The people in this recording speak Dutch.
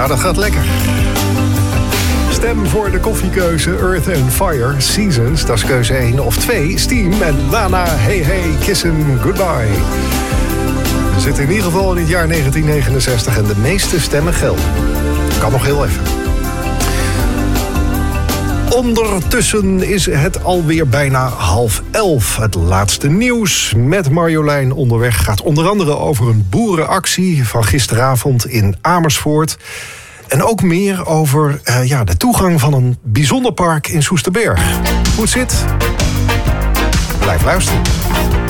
Ja, dat gaat lekker. Stem voor de koffiekeuze Earth and Fire, Seasons, dat is keuze 1 of 2. Steam en Lana, Hey Hey, Kiss 'em Goodbye. We zitten in ieder geval in het jaar 1969 en de meeste stemmen gelden. Kan nog heel even. Ondertussen is het alweer bijna 10:30. Het laatste nieuws met Marjolein onderweg gaat onder andere over een boerenactie van gisteravond in Amersfoort. En ook meer over de toegang van een bijzonder park in Soesterberg. Hoe het zit? Blijf luisteren.